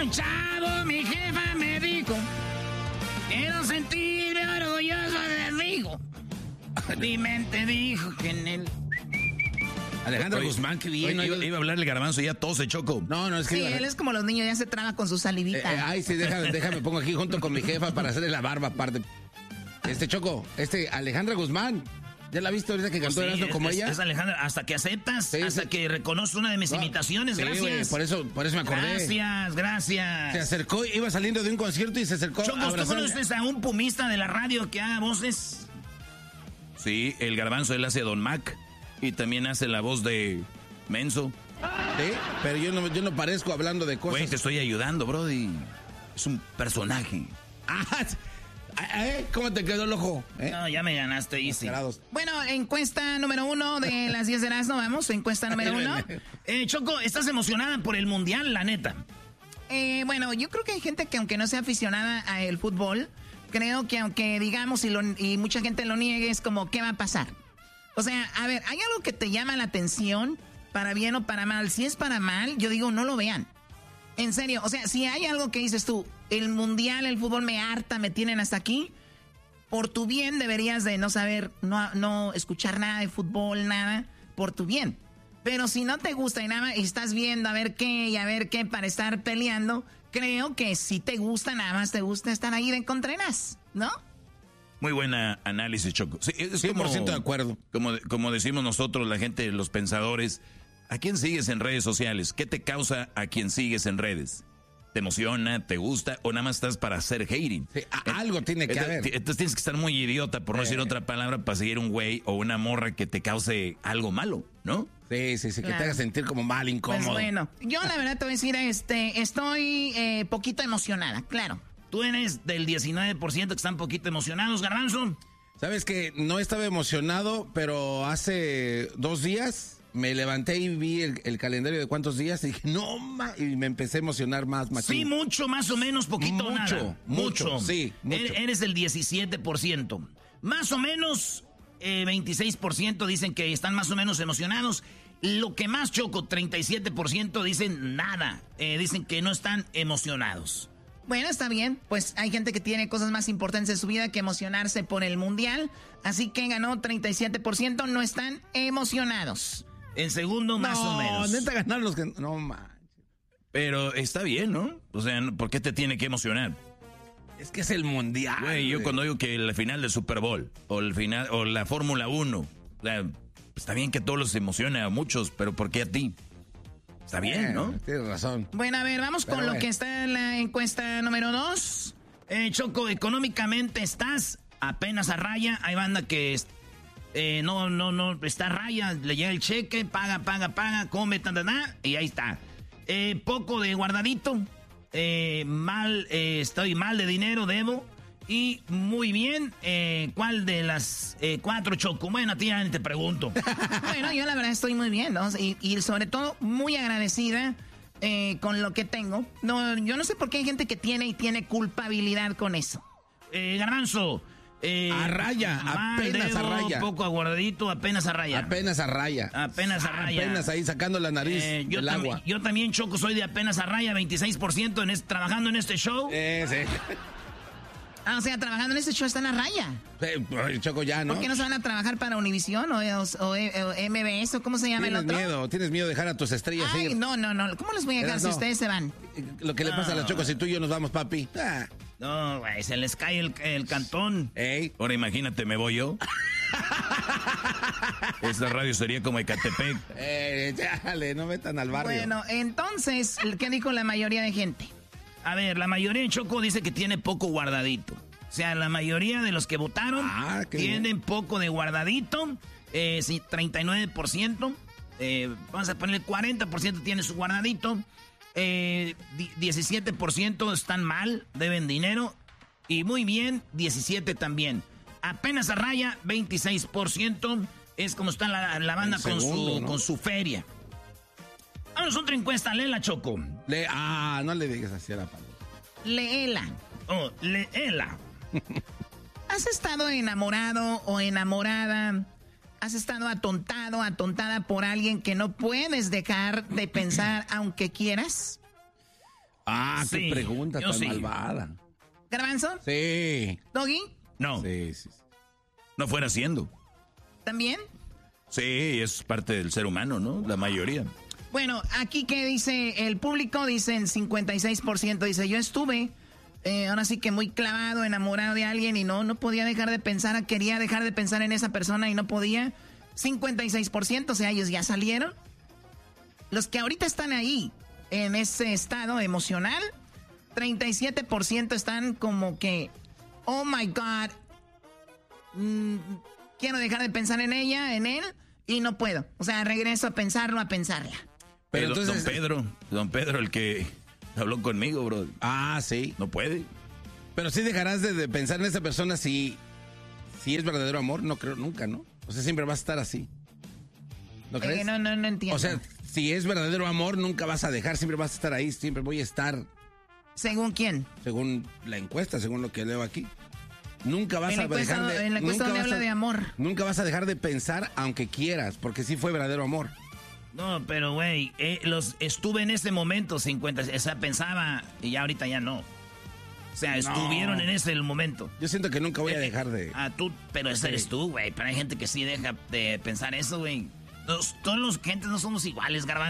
un chavo, mi jefa me dijo, quiero sentirme orgulloso de mi hijo. Mi mente dijo que en él... Alejandra Guzmán, qué bien. Iba a hablar el garbanzo y ya tose, Choco. No, es que... Sí, él es como los niños, ya se traba con su salivita. Ay, sí, déjame, pongo aquí junto con mi jefa para hacerle la barba aparte. Choco, Alejandra Guzmán. ¿Ya la viste ahorita que cantó Erasmo como ella? Es Alejandra, hasta que aceptas, sí, hasta que reconoces una de mis imitaciones, sí, gracias. Güey, por eso me acordé. Gracias. Se acercó, iba saliendo de un concierto y se acercó. Choco, ¿tú conoces a un pumista de la radio que haga voces? Sí, el garbanzo, él hace Don Mac y también hace la voz de Menso. Sí, pero yo no parezco hablando de cosas. Güey, te estoy ayudando, brody. Es un personaje. ¿Cómo te quedó el ojo? No, ya me ganaste, Easy. Bueno, encuesta número 1 de las 10 de Erasmo, vamos, encuesta número 1. Choco, ¿estás emocionada por el Mundial, la neta? Bueno, yo creo que hay gente que aunque no sea aficionada al fútbol, creo que aunque digamos y mucha gente lo niegue, es como, ¿qué va a pasar? O sea, a ver, ¿hay algo que te llama la atención, para bien o para mal? Si es para mal, yo digo, no lo vean. En serio, o sea, si hay algo que dices tú, el mundial, el fútbol me harta, me tienen hasta aquí, por tu bien deberías de no saber, no escuchar nada de fútbol, nada, por tu bien. Pero si no te gusta y nada más y estás viendo a ver qué para estar peleando, creo que si te gusta, nada más te gusta estar ahí de contreras, ¿no? Muy buena análisis, Choco. Sí, es 100% de acuerdo. Como decimos nosotros, la gente, los pensadores, ¿a quién sigues en redes sociales? ¿Qué te causa a quien sigues en redes? ¿Te emociona? ¿Te gusta? ¿O nada más estás para hacer hating? Sí, algo tiene que haber. Entonces tienes que estar muy idiota, por no decir otra palabra, para seguir un güey o una morra que te cause algo malo, ¿no? Sí, claro. Que te haga sentir como mal, incómodo. Pues bueno, yo la verdad te voy a decir, estoy poquito emocionada, claro. Tú eres del 19% que están poquito emocionados, Garbanzo. Sabes que no estaba emocionado, pero hace 2 días me levanté y vi el calendario de cuántos días y dije, y me empecé a emocionar más. Sí, mucho, más o menos, poquito, nada. Mucho. Sí, mucho. Eres del 17%. Más o menos 26% dicen que están más o menos emocionados. Lo que más, Choco, 37% dicen nada. Dicen que no están emocionados. Bueno, está bien, pues hay gente que tiene cosas más importantes en su vida que emocionarse por el mundial, así que ganó 37%, no están emocionados. En segundo, más o menos. No, neta ganaron los que... No, manches. Pero está bien, ¿no? O sea, ¿por qué te tiene que emocionar? Es que es el mundial. Güey, yo cuando digo que la final del Super Bowl, o la Fórmula 1, está bien que a todos los emociona, a muchos, pero ¿por qué a ti? Está bien, ¿no? Tienes razón. Bueno, a ver, vamos con lo que está en la encuesta número 2. Choco, económicamente estás apenas a raya. Hay banda que no está a raya, le llega el cheque, paga, come, y ahí está. Poco de guardadito, estoy mal de dinero, debo. Y muy bien, ¿cuál de las 4, Choco? Bueno, a ti ya te pregunto. Bueno, yo la verdad estoy muy bien, ¿no? Y sobre todo muy agradecida con lo que tengo. No, yo no sé por qué hay gente que tiene culpabilidad con eso. Garbanzo. A raya, apenas a raya. Poco aguardadito, apenas a raya. Apenas a raya. Apenas ahí sacando la nariz del agua. Yo también, Choco, soy de apenas a raya, 26% trabajando en este show. Sí. O sea, trabajando en este show están a raya. Choco, ya, ¿no? ¿Por qué no se van a trabajar para Univisión o MBS o cómo se llama el otro? Tienes miedo de dejar a tus estrellas. Ay, no. ¿Cómo les voy a dejar si ustedes se van? Lo que le pasa a la Choco, si tú y yo nos vamos, papi. No, güey, se les cae el cantón. Ey. Ahora imagínate, ¿me voy yo? Esta radio sería como Ecatepec. Chale, no metan al barrio. Bueno, entonces, ¿qué dijo la mayoría de gente? A ver, la mayoría de Choco dice que tiene poco guardadito. O sea, la mayoría de los que votaron tienen poco de guardadito. Sí, 39%. Vamos a ponerle 40% tiene su guardadito. 17% están mal, deben dinero. Y muy bien, 17% también. Apenas a raya, 26%. Es como está la banda con su feria. Vamos a otra encuesta, léela, Choco. No le digas así a la palabra. Léela. Oh, léela. ¿Has estado enamorado o enamorada? ¿Has estado atontada por alguien que no puedes dejar de pensar aunque quieras? Ah, Sí, qué pregunta yo tan sí. malvada. ¿Garbanzo? Sí. ¿Doggy? No, Sí, sí. no fuera haciendo. ¿También? Sí, es parte del ser humano, ¿no? La mayoría. Bueno, aquí que dice el público, dicen 56%, dice, yo estuve, ahora sí que muy clavado, enamorado de alguien y no podía dejar de pensar, quería dejar de pensar en esa persona y no podía. 56%, o sea, ellos ya salieron. Los que ahorita están ahí, en ese estado emocional, 37% están como que, oh my God, quiero dejar de pensar en ella, en él, y no puedo. O sea, regreso a pensarlo, a pensarla. Pero entonces... Don Pedro, el que habló conmigo, bro. Ah, sí. No puede. Pero sí dejarás de pensar en esa persona si es verdadero amor, no creo nunca, ¿no? O sea, siempre vas a estar así. ¿No crees? No entiendo. O sea, si es verdadero amor, nunca vas a dejar, siempre vas a estar ahí, siempre voy a estar. ¿Según quién? Según la encuesta, según lo que leo aquí. Nunca vas a dejar de... En la encuesta donde habla de amor. Nunca vas a dejar de pensar aunque quieras, porque sí fue verdadero amor. No, pero güey, estuve en ese momento 50, o sea, pensaba y ya ahorita ya no. O sea, estuvieron en ese momento. Yo siento que nunca voy a dejar de... Pero ese eres tú, güey. Pero hay gente que sí deja de pensar eso, güey. Todos los gentes no somos iguales, Garbanzo.